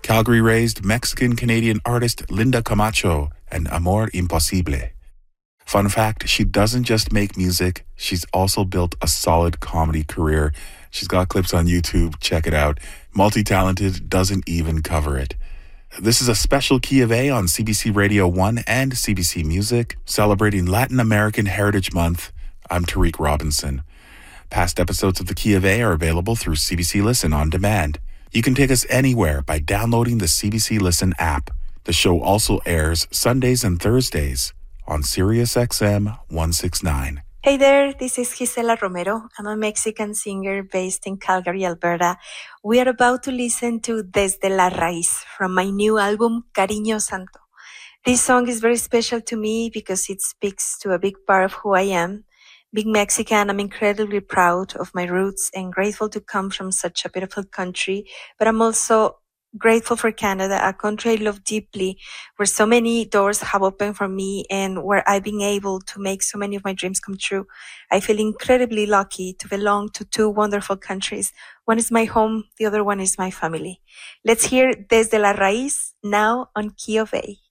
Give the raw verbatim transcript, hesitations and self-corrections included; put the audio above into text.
Calgary-raised Mexican-Canadian artist Linda Camacho and Amor Imposible. Fun fact, she doesn't just make music, she's also built a solid comedy career. She's got clips on YouTube, check it out. Multi-talented, doesn't even cover it. This is a special Key of A on C B C Radio one and C B C Music, celebrating Latin American Heritage Month. I'm Tariq Robinson. Past episodes of the Key of A are available through C B C Listen on demand. You can take us anywhere by downloading the C B C Listen app. The show also airs Sundays and Thursdays on Sirius X M one sixty-nine. Hey there, this is Gisela Romero. I'm a Mexican singer based in Calgary, Alberta. We are about to listen to Desde la Raíz from my new album, Cariño Santo. This song is very special to me because it speaks to a big part of who I am. Being Mexican, I'm incredibly proud of my roots and grateful to come from such a beautiful country, but I'm also grateful for Canada, a country I love deeply, where so many doors have opened for me and where I've been able to make so many of my dreams come true. I feel incredibly lucky to belong to two wonderful countries. One is my home, the other one is my family. Let's hear Desde la Raíz now on Key of A.